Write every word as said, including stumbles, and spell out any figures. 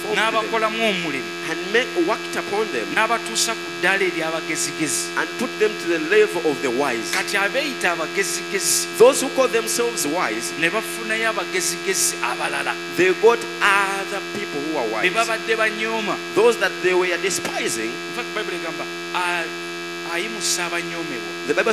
performed them n'abakolamu omulimu and make, worked upon them n'abatuusa ku ddaala ery'abagezigezi and put them to the level of the wise. kati abeeyita abagezigezi Those who call themselves wise, ne bafunayo abagezigezi abalala they got other people who are be wise. babadde banyooma. Those that they were despising, In fact, Bible egamba ayimusa abanyoomebwa the Bible